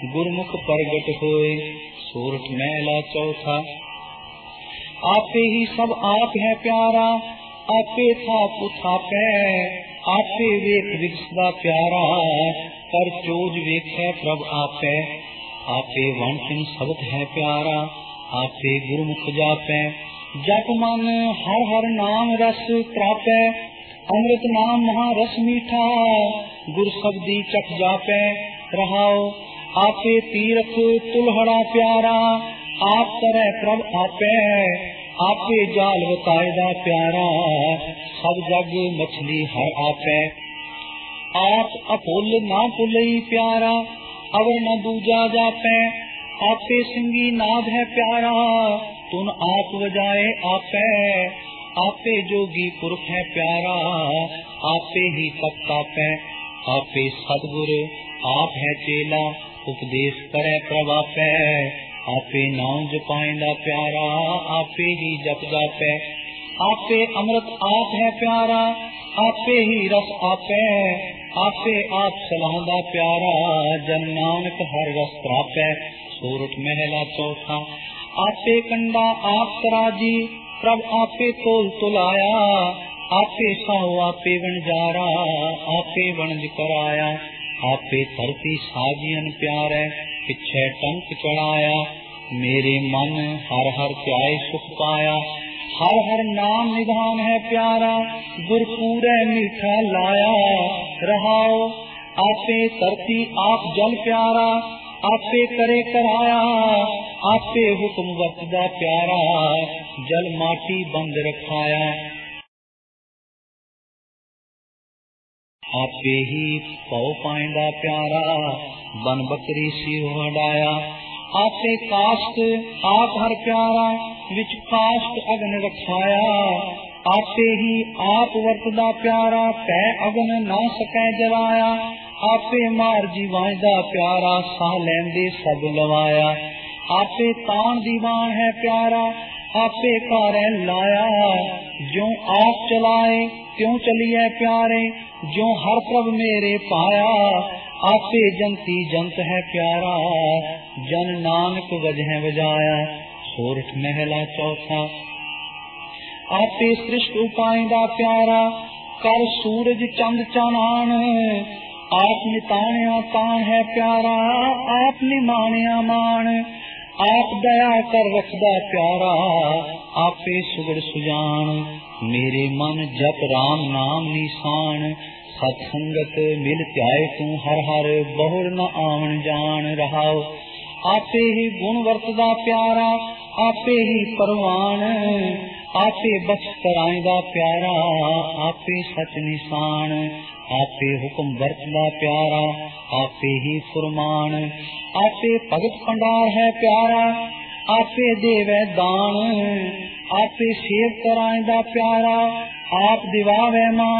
गुरमुख प्रगट होए। सूरत महला चौथा। आपे ही सब आप है प्यारा, आपे था पुथापै, आपे वेख विगसदा प्यारा, कर चोज वेखै प्रभ आपै। आपे वंशिन शब्द है प्यारा, आपे गुरमुख जापै। जप मन हर हर नाम रस प्रापै, अमृत नाम महारस मीठा, गुर शब्दी चख जापै। रहाओ आपे तीरथ तुलहड़ा प्यारा, आप तरह प्रभ आपै। आपे जाल बताएदा प्यारा, सब जग मछली हर आपै। आप अपुल ना पुलई प्यारा, अवर न दूजा जापै। आपे सिंगी नाद है प्यारा, तुन आप वजाए आपै। आपे जोगी पुरख है प्यारा, आपे ही तप तापै। आपे सतगुर आप है चेला, उपदेश करे प्रभ आपै। आपे नाम जपाइंदा प्यारा, आपे ही जप जापै। आपे अमृत आप है प्यारा, आपे ही रस आपै। आपे आप सलाहदा प्यारा, जन नानक हर रस प्रापै। सूरत महला चौथा। आपे कंडा आप तराजी, प्रभ आपे तोल तुलाया। आपे साहो आपे वणजारा, आपे वणज कराया। आपे धरती साजियन प्यारे, पिछे टंक चढ़ाया। मेरे मन हर हर ध्याए सुख पाया, हर हर नाम निधान है प्यारा, गुर पूरे मीठा लाया। रहाओ आपे धरती आप जल प्यारा, आपे करे कराया। आपे हुक्म वरतदा प्यारा, जल माटी बंद रखाया। आपे ही पौ पाइंदा प्यारा, बन बकरी सिर हटाया। आपे काष्ट आप हर प्यारा, विच काष्ट अग्न रखाया। आपे ही आप वर्तदा प्यारा, तै अग्न ना सकै जलाया। आपे मार जीवांदा प्यारा, साह लैंदे सब लवाया। आपे तान दीवान है प्यारा, आपे कारै लाया। ज्यों आप चलाए त्यों चलिए प्यारे, ज्यों हर प्रभ मेरे पाया। आपे जंती जंत है प्यारा, जन नानक वजह वजाया। सोरठ महला चौथा। आपे सृष्ट उपाइंदा प्यारा, कर सूरज चंद चानान। आप निताणिया तान है प्यारा, आप निमाणिया मान। आप दया कर रखदा प्यारा, आपे सुगड़ सुजान। मेरे मन जप राम नाम निशान, सत्संगत मिल ध्याए तू हर हर, बहुर न आवन जान। रहाओ आपे ही गुण वर्तदा प्यारा, आपे ही परवान। आपे बख्श कराइंदा प्यारा, आपे सच निशान। आपे हुक्म वर्तदा प्यारा, आपे ही फुरमान। आपे भगत भंडार है प्यारा, आपे देवे दान। आपे सेव कराइंदा प्यारा, आप दिवावे मान।